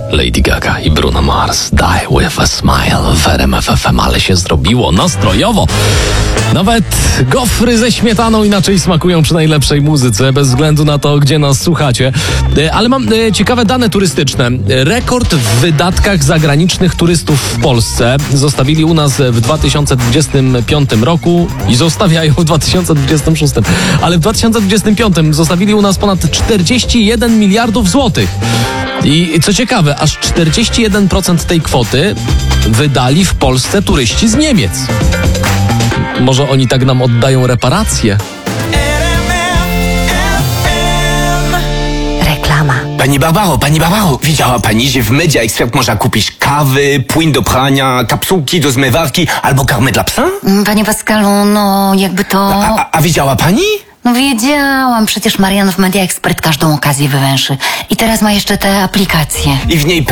Lady Gaga i Bruno Mars. Die with a smile w RMF FM, ale się zrobiło nastrojowo. Nawet gofry ze śmietaną inaczej smakują przy najlepszej muzyce, bez względu na to, gdzie nas słuchacie. Ale mam ciekawe dane turystyczne. Rekord w wydatkach zagranicznych turystów w Polsce zostawili u nas w 2025 roku i zostawiają w 2026. Ale w 2025 zostawili u nas ponad 41 miliardów złotych. I co ciekawe, aż 41% tej kwoty wydali w Polsce turyści z Niemiec. Może oni tak nam oddają reparacje? Reklama. Pani Barbaro, widziała pani, że w Media Expert można kupić kawy, płyn do prania, kapsułki do zmywarki albo karmę dla psa? Panie Pascalu, no jakby to... A widziała pani? No wiedziałam, przecież Marian w Media Expert każdą okazję wywęszy. I teraz ma jeszcze te aplikacje. I w niej